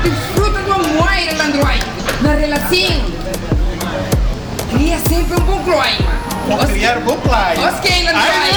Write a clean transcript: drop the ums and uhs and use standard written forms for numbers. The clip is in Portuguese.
Desfruta do amor, Landroy. Na relação, cria sempre um bom clima. Criar bom clima. Ok, Landroy.